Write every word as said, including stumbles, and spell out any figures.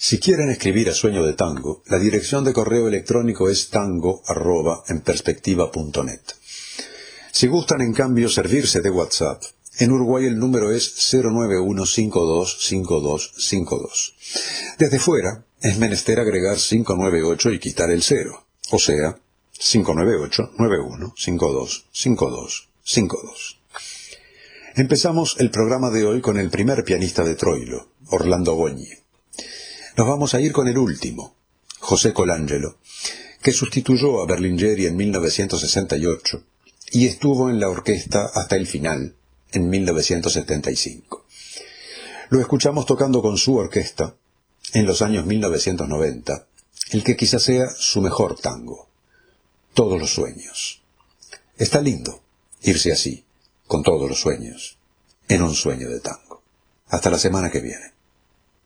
Si quieren escribir a Sueño de Tango, la dirección de correo electrónico es tango arroba en perspectiva punto net. Si gustan, en cambio, servirse de WhatsApp, en Uruguay el número es cero nueve uno cinco dos cinco dos cinco dos. Desde fuera, es menester agregar cinco nueve ocho y quitar el cero, o sea, cinco nueve ocho nueve uno cinco dos cinco dos cinco dos. Empezamos el programa de hoy con el primer pianista de Troilo, Orlando Goñi. Nos vamos a ir con el último, José Colangelo, que sustituyó a Berlingeri en mil novecientos sesenta y ocho y estuvo en la orquesta hasta el final, en mil novecientos setenta y cinco. Lo escuchamos tocando con su orquesta en los años mil novecientos noventa, el que quizás sea su mejor tango, Todos los sueños. Está lindo irse así, con todos los sueños, en un sueño de tango. Hasta la semana que viene.